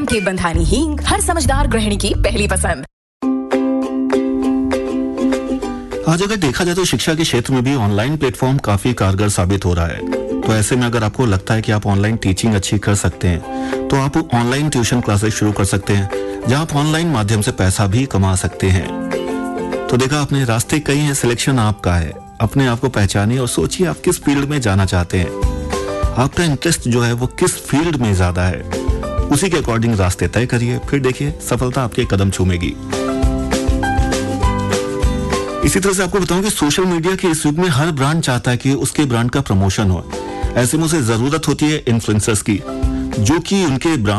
के बंधानी हींग, हर समझदार गृहिणी की पहली पसंद। आज अगर देखा जाए तो शिक्षा के क्षेत्र में भी ऑनलाइन प्लेटफॉर्म काफी कारगर साबित हो रहा है। तो ऐसे में अगर आपको लगता है कि आप ऑनलाइन टीचिंग अच्छी कर सकते हैं, तो आप ऑनलाइन ट्यूशन क्लासेस शुरू कर सकते हैं, जहां आप ऑनलाइन माध्यम से पैसा भी कमा सकते हैं। तो देखा आपने, रास्ते कई हैं, सिलेक्शन आपका है। अपने आप को पहचानिए और सोचिए आप किस फील्ड में जाना चाहते हैं। आपका इंटरेस्ट जो है वो किस फील्ड में ज्यादा है, उसी के अकॉर्डिंग रास्ते तय करिए। फिर देखिए सफलता आपके कदम चूमेगी। इसी तरह से आपको बताऊं कि सोशल मीडिया के इस युग में हर ब्रांड चाहता है कि उसके ब्रांड का प्रमोशन हो। ऐसे में उसे जरूरत होती है इन्फ्लुएंसर्स की, जो कि उनके ब्रांड